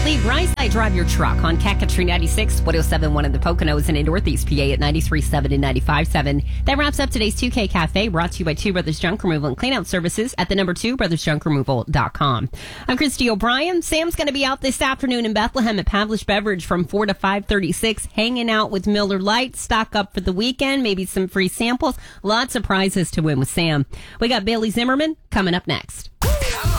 Lee Bryce, I drive your truck on Cacatry 96, 107.1 in the Poconos and in Northeast PA at 93.7 and 95.7. That wraps up today's 2K Cafe, brought to you by Two Brothers Junk Removal and Cleanout Services at the number 2 brothersjunkremoval.com. I'm Christy O'Brien. Sam's going to be out this afternoon in Bethlehem at Pavlish Beverage from 4 to 5:36, hanging out with Miller Lite. Stock up for the weekend, maybe some free samples. Lots of prizes to win with Sam. We got Bailey Zimmerman coming up next.